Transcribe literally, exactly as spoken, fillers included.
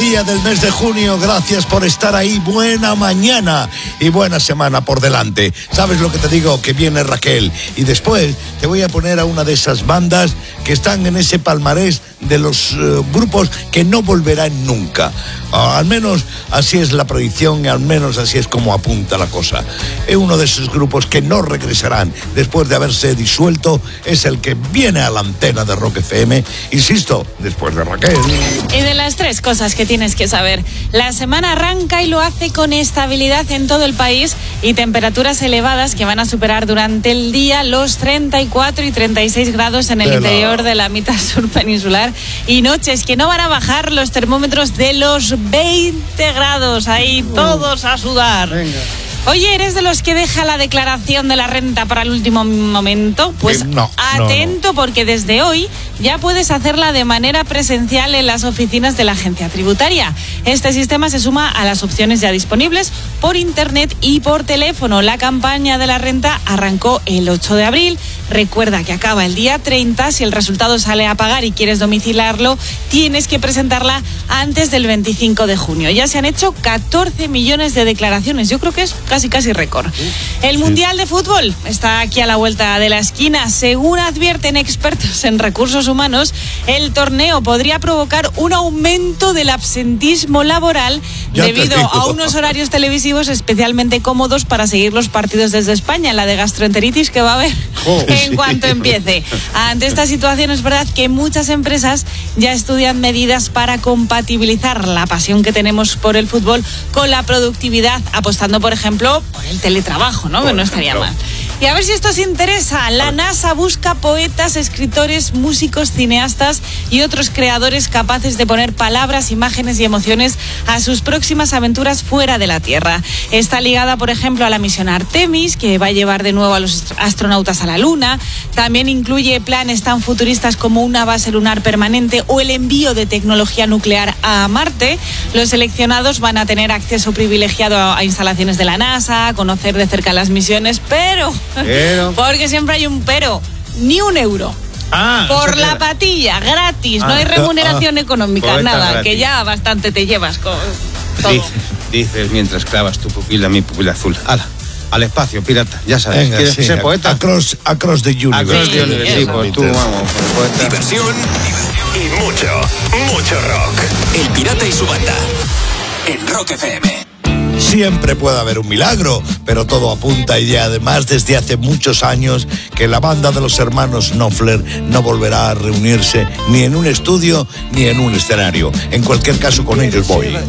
día del mes de junio, gracias por estar ahí, buena mañana y buena semana por delante. ¿Sabes lo que te digo? Que viene Raquel y después te voy a poner a una de esas bandas que están en ese palmarés de los uh, grupos que no volverán nunca. Uh, al menos así es la predicción y al menos así es como apunta la cosa. Es uno de esos grupos que no regresarán después de haberse disuelto, es el que viene a la antena de Rock F M, insisto, después de Raquel. Y de las tres cosas que tienes que saber, la semana arranca y lo hace con estabilidad en todo el país y temperaturas elevadas que van a superar durante el día los treinta y cuatro y treinta y seis grados en el de la... interior de la mitad sur peninsular y noches que no van a bajar los termómetros de los veinte grados, ahí todos a sudar. Venga. Oye, ¿eres de los que deja la declaración de la renta para el último momento? Pues no, atento, no, no. Porque desde hoy ya puedes hacerla de manera presencial en las oficinas de la agencia tributaria. Este sistema se suma a las opciones ya disponibles por internet y por teléfono. La campaña de la renta arrancó el ocho de abril. Recuerda que acaba el día treinta. Si el resultado sale a pagar y quieres domiciliarlo, tienes que presentarla antes del veinticinco de junio. Ya se han hecho catorce millones de declaraciones. Yo creo que es casi casi récord. El Mundial de Fútbol está aquí a la vuelta de la esquina. Según advierten expertos en recursos humanos, el torneo podría provocar un aumento del absentismo laboral ya debido a unos horarios televisivos especialmente cómodos para seguir los partidos desde España, la de gastroenteritis que va a haber oh, en sí. cuanto empiece. Ante esta situación es verdad que muchas empresas ya estudian medidas para compatibilizar la pasión que tenemos por el fútbol con la productividad, apostando por ejemplo por el teletrabajo, ¿no? Que no estaría mal. Y a ver si esto os interesa. La NASA busca poetas, escritores, músicos, cineastas y otros creadores capaces de poner palabras, imágenes y emociones a sus próximas aventuras fuera de la Tierra. Está ligada, por ejemplo, a la misión Artemis, que va a llevar de nuevo a los astronautas a la Luna. También incluye planes tan futuristas como una base lunar permanente o el envío de tecnología nuclear a Marte. Los seleccionados van a tener acceso privilegiado a instalaciones de la NASA, a conocer de cerca las misiones, pero... Pero. Porque siempre hay un pero, ni un euro. Ah, por la patilla, gratis, ah, no hay remuneración ah, económica, nada, gratis. Que ya bastante te llevas con todo. Dices, dices mientras clavas tu pupila, mi pupila azul. ¡Hala! Al espacio, pirata, ya sabes. Venga, ¿quieres sí, ser poeta? Across, across the universe. Across sí, the universe, sí, pues tú, vamos, poeta. Diversión y mucho, mucho rock. El Pirata y su banda, en Rock F M. Siempre puede haber un milagro, pero todo apunta y además desde hace muchos años que la banda de los hermanos Knopfler no volverá a reunirse ni en un estudio ni en un escenario. En cualquier caso, con ellos voy.